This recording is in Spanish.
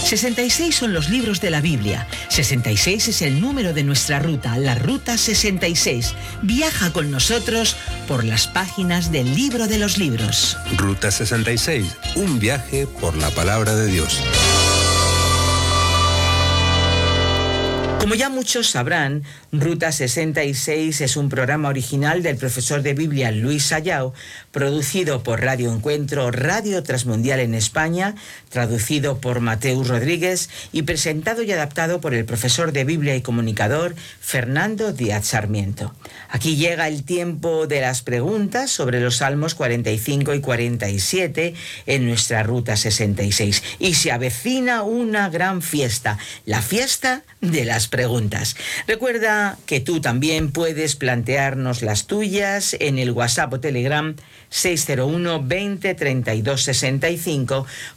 66 son los libros de la Biblia. 66 es el número de nuestra ruta, la Ruta 66. Viaja con nosotros por las páginas del libro de los libros. Ruta 66, un viaje por la palabra de Dios. Como ya muchos sabrán, Ruta 66 es un programa original del profesor de Biblia Luis Sayao, producido por Radio Encuentro, Radio Transmundial en España, traducido por Mateus Rodríguez y presentado y adaptado por el profesor de Biblia y comunicador Fernando Díaz Sarmiento. Aquí llega el tiempo de las preguntas sobre los Salmos 45 y 47 en nuestra Ruta 66. Y se avecina una gran fiesta, la fiesta de las preguntas. Recuerda que tú también puedes plantearnos las tuyas en el WhatsApp o Telegram 601 20 32 65